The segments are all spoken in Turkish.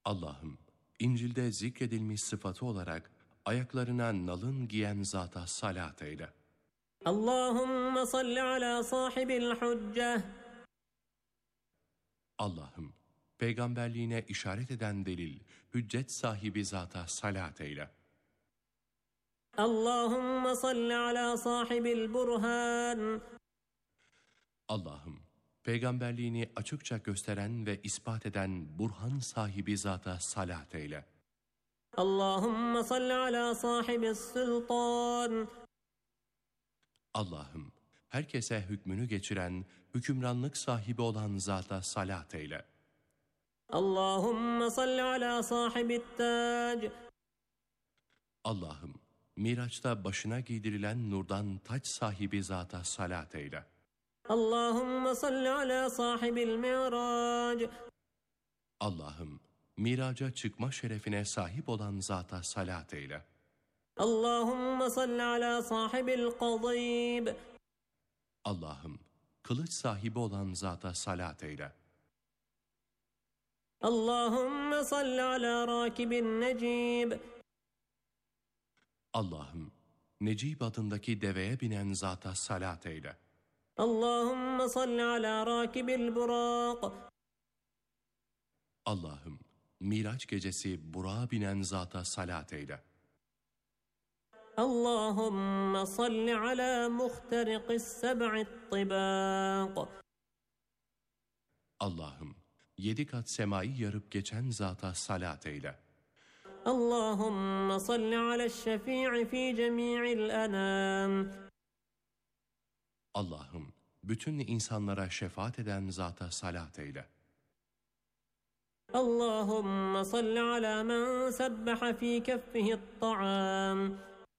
Allah'ım, İncil'de zikredilmiş sıfatı olarak ayaklarına nalın giyen zata salat eyle. Allahümme salli ala sahibil hücceh. Allah'ım, peygamberliğine işaret eden delil, hüccet sahibi zata salat eyle. Allahümme salli ala sahibil burhan. Allah'ım, peygamberliğini açıkça gösteren ve ispat eden burhan sahibi zata salat eyle. Allahümme salli ala sahibis sultan. Allah'ım, herkese hükmünü geçiren, hükümranlık sahibi olan zata salat eyle. Allahümme salli ala sahibit tac. Allah'ım, Miraç'ta başına giydirilen nurdan taç sahibi zata salat eyle. Allahümme salli ala sahibil mi'rac. Allah'ım, Miraç'a çıkma şerefine sahip olan zata salat eyle. Allahümme salli ala sahibil qadib. Allah'ım, kılıç sahibi olan zata salat eyle. Allahümme salli ala rakibin necib. Allah'ım, Necib adındaki deveye binen zata salat eyle. Allahümme salli ala rakibil burak. Allah'ım, Miraç gecesi Burak'a binen zata salat eyle. Allahümme salli ala muhteriqis seb'it tibaq. Allah'ım, 7 kat semayı yarıp geçen zata salat eyle. Allahümme salli ala'ş-şefî'i fî cemî'il enâm. Allah'ım, bütün insanlara şefaat eden zata salat eyle. Allahümme salli ala men sebbaha fî keffihi't-ta'âm.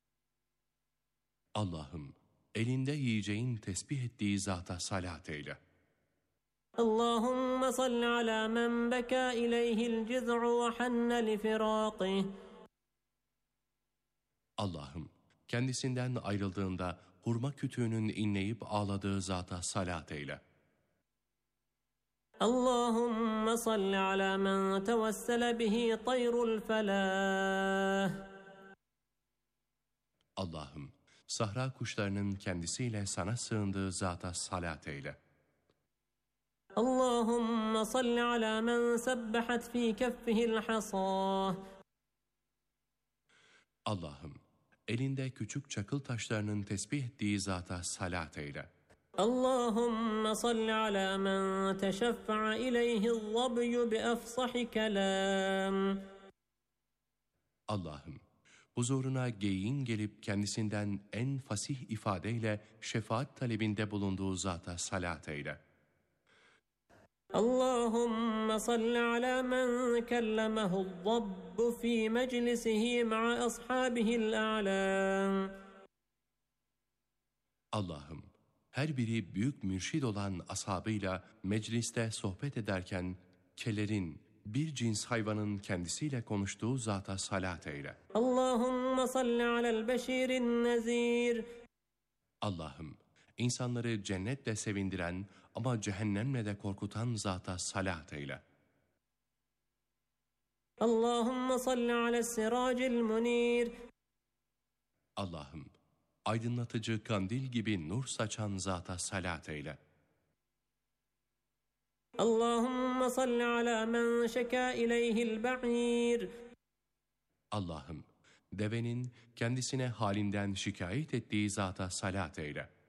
Allah'ım, elinde yiyeceğin tesbih ettiği zata salat eyle. Allahümme salli ala men bekâ ileyhil ciz'u ve hanne li firâqih. Allah'ım, kendisinden ayrıldığında hurma kütüğünün inleyip ağladığı zata salat eyle. Allahümme salli ala men tevessele bihi tayrul felâh. Allah'ım, sahra kuşlarının kendisiyle sana sığındığı zata salat eyle. Allahümme salli ala men sebbahat fî keffihil hasâh. Allah'ım, elinde küçük çakıl taşlarının tesbih ettiği zata salat eyle. Allahümme salli ala men teşeffa'a ileyhi'z-zabyu bi efsahi kelam. Allah'ım, huzuruna geyiğin gelip kendisinden en fasih ifadeyle şefaat talebinde bulunduğu zata salat eyle. Allahümme salli ala men kellemehu'z-zabbu fî meclisihi ma'a ashabihil a'lâm. Allah'ım, her biri büyük mürşid olan ashabıyla mecliste sohbet ederken kelerin, bir cins hayvanın kendisiyle konuştuğu zata salat eyle. Allahümme salli alel beşirin nezir. Allah'ım, insanları cennetle sevindiren ama cehennemle de korkutan zata salat eyle. Allahümme salli ales siracil munir. Allah'ım, aydınlatıcı kandil gibi nur saçan zata salat eyle. Allahümme salli ala men şekâ ileyhil ba'ir. Allah'ım, devenin kendisine halinden şikayet ettiği zata salat eyle.